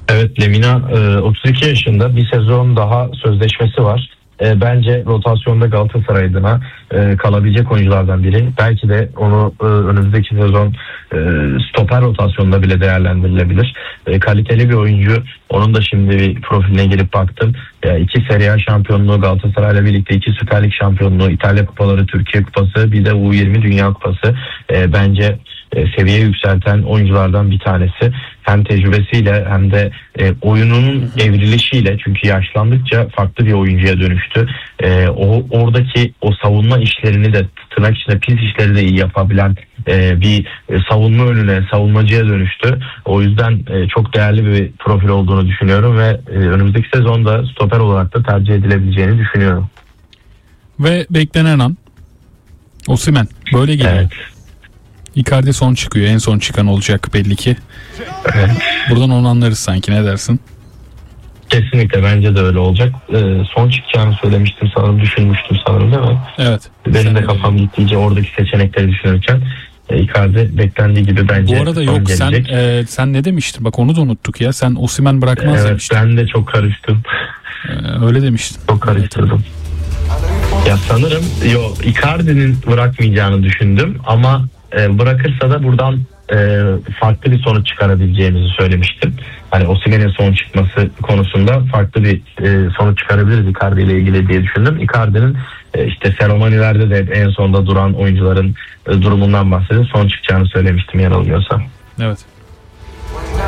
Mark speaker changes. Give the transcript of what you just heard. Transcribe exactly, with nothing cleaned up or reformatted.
Speaker 1: Evet, Lemina e, otuz iki yaşında, bir sezon daha sözleşmesi var. E, bence rotasyonda Galatasaray adına e, kalabilecek oyunculardan biri. Belki de onu e, önümüzdeki sezon e, stoper rotasyonunda bile değerlendirilebilir. E, kaliteli bir oyuncu. Onun da şimdi bir profiline girip baktım. E, iki Serie A şampiyonluğu, Galatasaray'la birlikte iki Süper Lig şampiyonluğu, İtalya kupaları, Türkiye kupası, bir de U yirmi Dünya Kupası. E, bence e, seviye yükselten oyunculardan bir tanesi. Hem tecrübesiyle hem de e, oyunun evrilişiyle, çünkü yaşlandıkça farklı bir oyuncuya dönüştü. E, o oradaki o savunma işlerini de, tırnak içinde pis işleri de iyi yapabilen e, bir e, savunma önüne, savunmacıya dönüştü. O yüzden e, çok değerli bir profil olduğunu düşünüyorum ve e, önümüzdeki sezonda stoper olarak da tercih edilebileceğini düşünüyorum.
Speaker 2: Ve beklenen an Osimhen böyle geliyor.
Speaker 1: Evet.
Speaker 2: Icardi son çıkıyor. En son çıkan olacak belli ki.
Speaker 1: Evet.
Speaker 2: Buradan onu anlarız sanki. Ne dersin?
Speaker 1: Kesinlikle bence de öyle olacak. Ee, son çıkacağını söylemiştim sanırım, düşünmüştüm sanırım, değil mi?
Speaker 2: Evet.
Speaker 1: Benim de kafam gittiğince oradaki seçenekleri düşünürken e, Icardi beklendiği gibi bence
Speaker 2: Bu arada
Speaker 1: son
Speaker 2: yok sen
Speaker 1: gelecek.
Speaker 2: e, sen ne demiştin? Bak onu da unuttuk ya. Sen Osimhen bırakmaz
Speaker 1: Evet,
Speaker 2: demiştin.
Speaker 1: ben de çok karıştım.
Speaker 2: E, öyle demiştin.
Speaker 1: Çok karıştırdım. Ya sanırım yo Icardi'nin bırakmayacağını düşündüm ama e, bırakırsa da buradan e, farklı bir sonuç çıkarabileceğimizi söylemiştim. Hani Osimhen'in son çıkması konusunda farklı bir e, sonuç çıkarabiliriz Icardi ile ilgili diye düşündüm. Icardi'nin e, işte seremonilerde de en sonda duran oyuncuların e, durumundan bahsedip son çıkacağını söylemiştim yanılmıyorsam.
Speaker 2: Evet.